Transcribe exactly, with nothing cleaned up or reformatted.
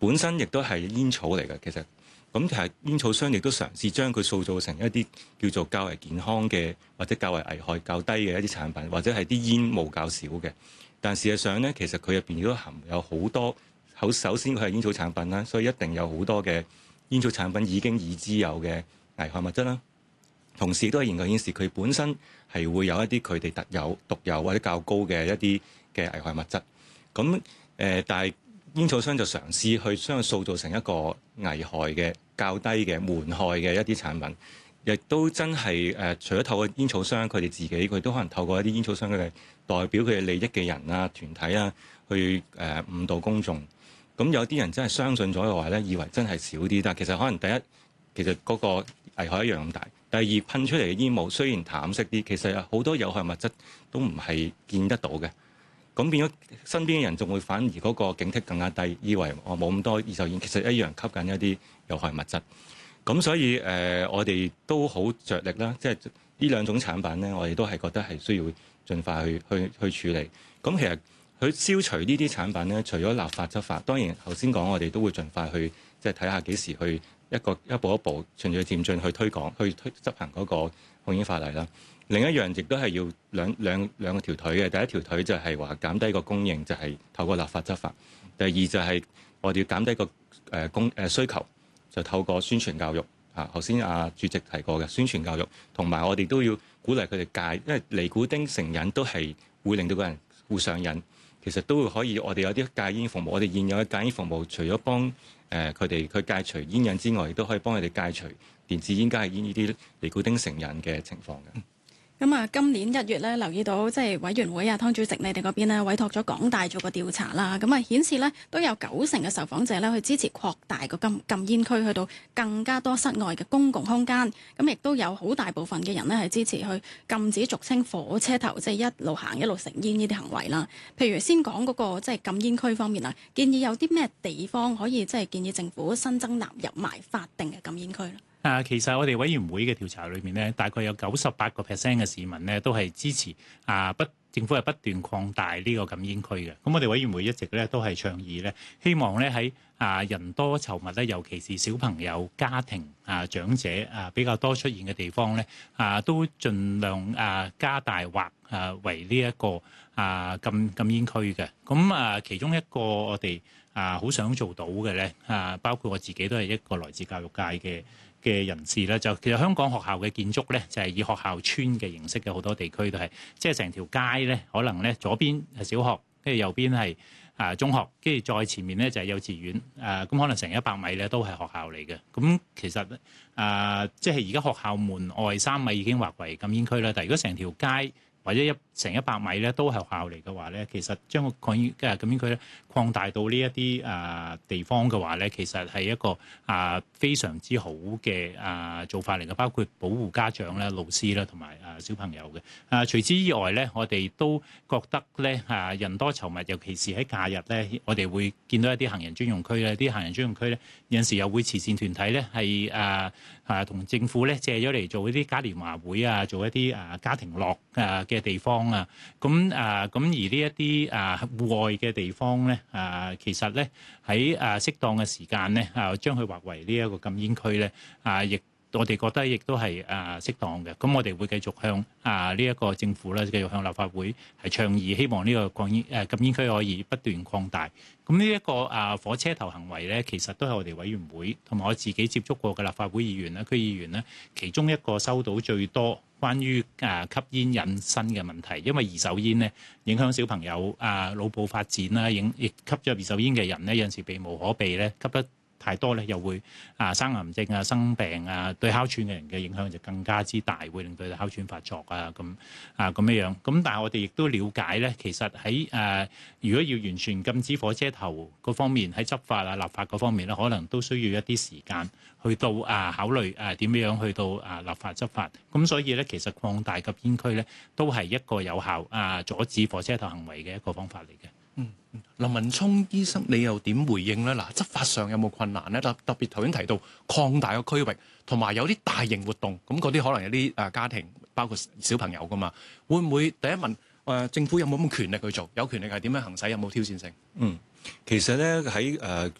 本身亦都係煙草嚟嘅，其實咁其實煙草商亦都嘗試將佢塑造成一啲叫做較為健康嘅，或者較為危害較低嘅一啲產品，或者係啲煙霧較少嘅。但事實上咧，其實佢入邊亦都含有好多好，首先佢係煙草產品啦，所以一定有好多嘅煙草產品已經已知有嘅危害物質啦。同時都係研究顯示，佢本身係會有一啲佢哋特有、獨有或者較高嘅一啲嘅危害物質。咁誒、呃，但係煙草商就嘗試去將佢塑造成一個危害嘅、較低嘅、瞞害嘅一啲產品，亦都真係誒、呃，除咗透過煙草商佢哋自己，佢都可能透過一啲煙草商嘅代表佢哋利益嘅人啊、團體啊，去誒、呃、誤導公眾。咁有啲人真係相信咗嘅話咧，以為真係少啲，但係其實可能第一，其實嗰個危害一樣咁大；第二，噴出嚟嘅煙霧雖然淡色啲，其實有好多有害物質都唔係見得到嘅。咁變咗身邊嘅人仲會反而嗰個警惕更加低，以為我冇咁多二手煙，其實一樣吸緊一啲有害物質。咁所以誒、呃，我哋都好着力啦，即係呢兩種產品咧，我哋都係覺得係需要盡快去去去處理。咁其實佢消除呢啲產品咧，除咗立法執法，當然頭先講我哋都會盡快去即係睇下幾時去一個一步一步循序漸進去推廣、去推執行嗰個控煙法例啦。另一樣亦都係要兩兩兩個條腿嘅，第一條腿就係話減低個供應，就係、是、透過立法執法；第二就係我哋要減低個誒供誒需求，就透過宣傳教育。啊，頭先阿主席提過嘅宣傳教育，同埋我哋都要鼓勵佢哋戒，因為尼古丁成癮都係會令到個人會上癮。其實都會可以，我哋有啲戒煙服務，我哋現有嘅戒煙服務，除咗幫誒佢哋去戒除煙癮之外，亦都可以幫佢哋戒除電子煙、加熱煙呢啲尼古丁成癮嘅情況嘅。 咁啊，今年一月咧，留意到即係委員會啊，湯主席你哋嗰邊咧委託咗港大做個調查啦。咁啊，顯示咧都有九成嘅受訪者咧去支持擴大個禁禁煙區，去到更加多室外嘅公共空間。咁亦都有好大部分嘅人咧係支持去禁止俗稱火車頭，即係一路行一路食煙呢啲行為啦。譬如先講嗰個即係禁煙區方面啊，建議有啲咩地方可以即係建議政府新增納入埋法定嘅禁煙區咧？ 啊，其實我哋委員會嘅調查裏面咧，大概有九十八個 percent 嘅市民咧都係支持啊，不政府係不斷擴大呢個禁煙區嘅。咁我哋委員會一直咧都係倡議咧，希望咧喺啊人多稠密咧，尤其是小朋友、家庭啊、長者啊比較多出現嘅地方咧，啊都盡量啊加大或啊為呢一個啊禁禁煙區嘅。咁啊，其中一個我哋啊好想做到嘅咧啊，包括我自己都係一個來自教育界嘅嘅人士咧，就其實香港學校嘅建築咧，就係以學校村嘅形式嘅，好多地區都係，即係成條街咧，可能咧左邊係小學，跟住右邊係啊中學，跟住再前面咧就係幼稚園，誒咁可能成一百米咧都係學校嚟嘅。咁其實啊，即係而家學校門外三米已經劃為禁煙區啦，但係如果成條街或者一成一百米咧都係學校嚟嘅話咧，其實將個禁煙禁煙區咧擴大到呢一啲啊地方嘅話咧，其實係一個啊非常之好嘅啊做法嚟嘅，包括保護家長啦、老師啦同埋啊小朋友嘅。啊除此以外咧，我哋都覺得咧啊人多稠密，尤其是喺假日咧，我哋會見到一啲行人專用區咧，啲行人專用區咧有陣時又會慈善團體咧係啊啊同政府咧借咗嚟做一啲嘉年華會啊，做一啲啊家庭樂啊嘅地方啊，咁啊咁而呢一啲啊戶外嘅地方咧啊，其實咧喺啊適當嘅時間咧啊，將佢劃為呢一個禁煙區咧啊，亦我哋覺得亦都係啊適當嘅。咁我哋會繼續向啊呢一個政府咧，繼續向立法會係倡議，希望呢個禁煙誒禁煙區可以不斷擴大。咁呢一個啊火車頭行為咧，其實都係我哋委員會同埋我自己接觸過嘅立法會議員啦、區議員咧，其中一個收到最多關於啊吸煙引申嘅問題，因為二手煙咧影響小朋友啊腦部發展啦，影亦吸咗二手煙嘅人咧有陣時避無可避咧，吸得太多咧又會啊生癌症啊生病啊，對哮喘嘅人嘅影響就更加之大，會令到佢哮喘發作啊咁啊咁樣樣。咁但係我哋亦都了解咧，其實喺誒、啊、如果要完全禁止火車頭嗰方面喺執法啊立法嗰方面咧，可能都需要一啲時間去到啊考慮誒點樣去到啊立法執法。咁所以咧，其實擴大禁煙區咧都係一個有效啊阻止火車頭行為嘅一個方法嚟嘅。 嗯，林文聰醫生，你又點回應咧？嗱，執法上有冇困難咧？特特別頭先提到擴大個區域，同埋有啲大型活動，咁嗰啲可能有啲誒家庭，包括小朋友噶嘛，會唔會第一問誒、呃、政府有冇咁權力去做？有權力係點樣行使？有冇挑戰性？ 嗯，其實咧喺誒